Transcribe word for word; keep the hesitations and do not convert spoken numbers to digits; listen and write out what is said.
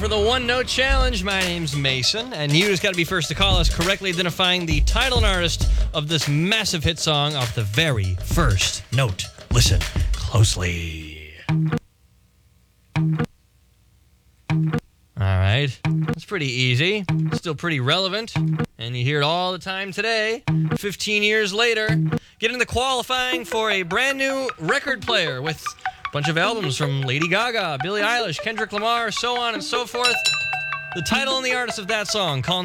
for the One Note Challenge. My name's Mason, and you just got to be first to call us, correctly identifying the title and artist of this massive hit song off the very first note. Listen closely. All right, that's pretty easy. Still pretty relevant, and you hear it all the time today. fifteen years later, get into qualifying for a brand new record player with a bunch of albums from Lady Gaga, Billie Eilish, Kendrick Lamar, so on and so forth. The title and the artist of that song. Call